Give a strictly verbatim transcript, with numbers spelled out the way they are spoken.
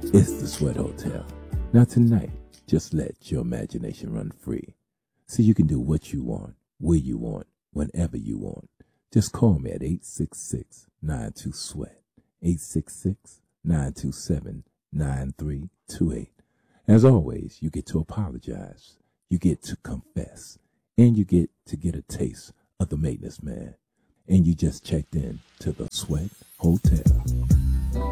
It's the Sweat Hotel. Now tonight, just let your imagination run free. So you can do what you want, where you want, whenever you want. Just call me at eight six six, nine two, sweat. eight six six, nine two seven, nine three two eight. As always, you get to apologize, you get to confess, and you get to get a taste of the maintenance man. And you just checked in to the Sweat Hotel.